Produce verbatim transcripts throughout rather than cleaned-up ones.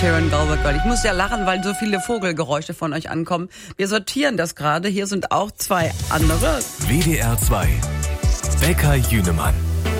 Sharon Galbergirl. Ich muss ja lachen, weil so viele Vogelgeräusche von euch ankommen. Wir sortieren das gerade. Hier sind auch zwei andere. W D R zwei. Becker Jünemann.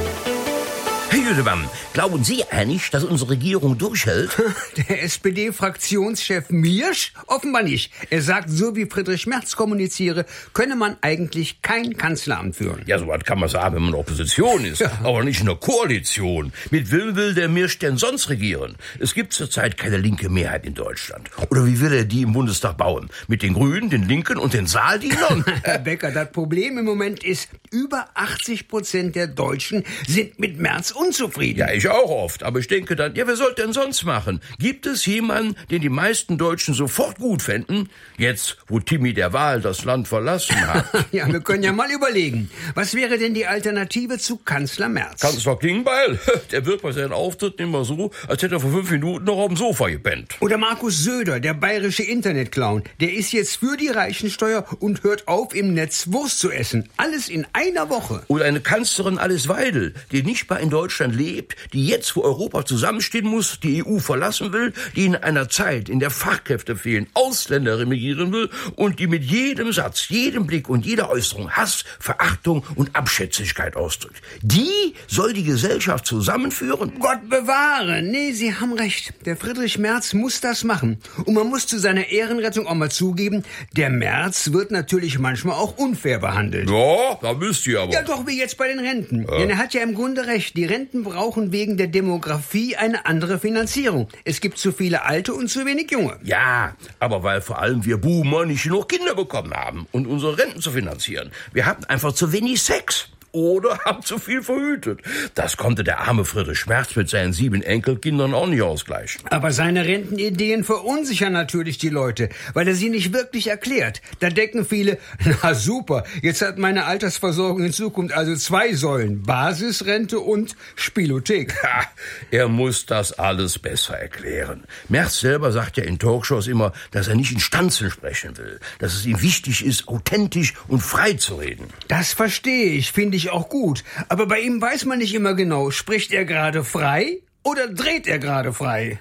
Herr Jüdemann, glauben Sie eigentlich, dass unsere Regierung durchhält? Der S P D-Fraktionschef Miersch? Offenbar nicht. Er sagt, so wie Friedrich Merz kommuniziere, könne man eigentlich kein Kanzleramt führen. Ja, so was kann man sagen, wenn man Opposition ist, Ja. aber nicht in einer Koalition. Mit wem will der Miersch denn sonst regieren? Es gibt zurzeit keine linke Mehrheit in Deutschland. Oder wie will er die im Bundestag bauen? Mit den Grünen, den Linken und den Saaldienern? Herr Becker, das Problem im Moment ist, über achtzig Prozent der Deutschen sind mit Merz unzufrieden. Ja, ich auch oft. Aber ich denke dann, ja, wer soll denn sonst machen? Gibt es jemanden, den die meisten Deutschen sofort gut fänden? Jetzt, wo Timmy der Wahl das Land verlassen hat. Ja, wir können ja mal überlegen. Was wäre denn die Alternative zu Kanzler Merz? Kanzler Klingbeil, der wird bei seinen Auftritten immer so, als hätte er vor fünf Minuten noch auf dem Sofa gepennt. Oder Markus Söder, der bayerische Internetclown. Der ist jetzt für die Reichensteuer und hört auf, im Netz Wurst zu essen. Alles in einer Woche. Oder eine Kanzlerin Alice Weidel, die nicht mal in Deutschland lebt, die jetzt, wo Europa zusammenstehen muss, die E U verlassen will, die in einer Zeit, in der Fachkräfte fehlen, Ausländer regieren will und die mit jedem Satz, jedem Blick und jeder Äußerung Hass, Verachtung und Abschätzigkeit ausdrückt. Die soll die Gesellschaft zusammenführen? Gott bewahre. Nee, Sie haben recht. Der Friedrich Merz muss das machen. Und man muss zu seiner Ehrenrettung auch mal zugeben, der Merz wird natürlich manchmal auch unfair behandelt. Ja, da müsst ihr aber. Ja, doch, wie jetzt bei den Renten. Ja. Denn er hat ja im Grunde recht. Die Renten brauchen wegen der Demografie eine andere Finanzierung. Es gibt zu viele Alte und zu wenig Junge. Ja, aber weil vor allem wir Boomer nicht genug Kinder bekommen haben, um unsere Renten zu finanzieren. Wir hatten einfach zu wenig Sex. Oder haben zu viel verhütet. Das konnte der arme Friedrich Merz mit seinen sieben Enkelkindern auch nicht ausgleichen. Aber seine Rentenideen verunsichern natürlich die Leute, weil er sie nicht wirklich erklärt. Da denken viele, na super, jetzt hat meine Altersversorgung in Zukunft also zwei Säulen, Basisrente und Spielothek. Ha, er muss das alles besser erklären. Merz selber sagt ja in Talkshows immer, dass er nicht in Stanzen sprechen will, dass es ihm wichtig ist, authentisch und frei zu reden. Das verstehe ich, finde ich auch gut. Aber bei ihm weiß man nicht immer genau, spricht er gerade frei oder dreht er gerade frei?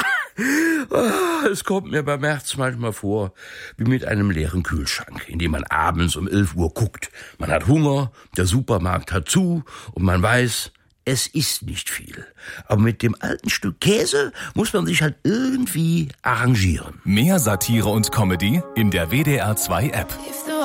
Es kommt mir bei Merz manchmal vor, wie mit einem leeren Kühlschrank, in dem man abends um elf Uhr guckt. Man hat Hunger, der Supermarkt hat zu und man weiß, es ist nicht viel. Aber mit dem alten Stück Käse muss man sich halt irgendwie arrangieren. Mehr Satire und Comedy in der W D R zwei App. If the